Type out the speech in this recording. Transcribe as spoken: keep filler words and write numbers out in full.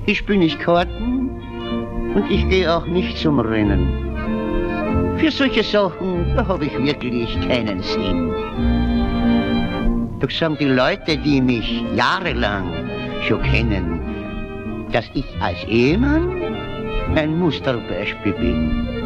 Ich bin nicht Karten und ich gehe auch nicht zum Rennen. Für solche Sachen, da habe ich wirklich keinen Sinn. Doch sagen die Leute, die mich jahrelang schon kennen, dass ich als Ehemann ein Musterbeispiel bin.